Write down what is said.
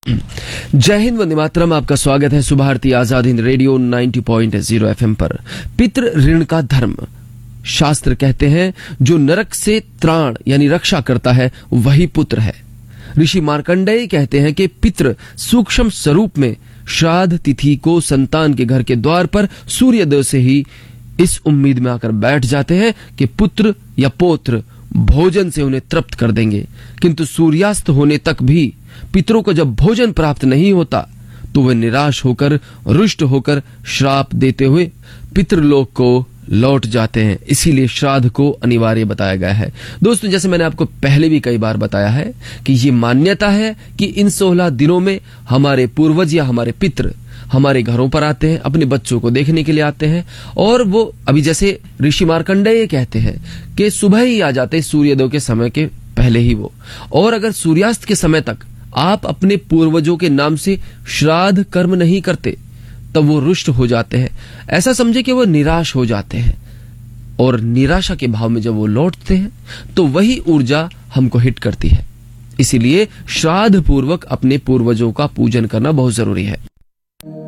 जय हिंद, वंदे मातरम। आपका स्वागत है सुबह भारती आजाद हिंद रेडियो 90.0 FM पर। पितृ ऋण का धर्म। शास्त्र कहते हैं जो नरक से त्राण यानी रक्षा करता है वही पुत्र है। ऋषि मार्कंडेय कहते हैं कि पितृ सूक्ष्म स्वरूप में श्राद्ध तिथि को संतान के घर के द्वार पर सूर्योदय से ही इस उम्मीद में आकर बैठ जाते हैं कि पुत्र या पौत्र भोजन से उन्हें तृप्त कर देंगे, किंतु सूर्यास्त होने तक भी पितरों को जब भोजन प्राप्त नहीं होता तो वे निराश होकर, रुष्ट होकर श्राप देते हुए पितृलोक को लौट जाते हैं। इसीलिए श्राद्ध को अनिवार्य बताया गया है। दोस्तों, जैसे मैंने आपको पहले भी कई बार बताया है कि ये मान्यता है कि इन 16 दिनों में हमारे पूर्वज या हमारे पितृ हमारे घरों पर आते हैं, अपने बच्चों को देखने के लिए आते हैं, और वो अभी जैसे ऋषि मार्कंडेय कहते हैं कि सुबह ही आ जाते, सूर्योदय के समय के पहले ही वो। और अगर सूर्यास्त के समय तक आप अपने पूर्वजों के नाम से श्राद्ध कर्म नहीं करते तब वो रुष्ट हो जाते हैं। ऐसा समझे कि वो निराश हो जाते हैं, और निराशा के भाव में जब वो लौटते हैं तो वही ऊर्जा हमको हिट करती है। इसीलिए श्राद्ध पूर्वक अपने पूर्वजों का पूजन करना बहुत जरूरी है।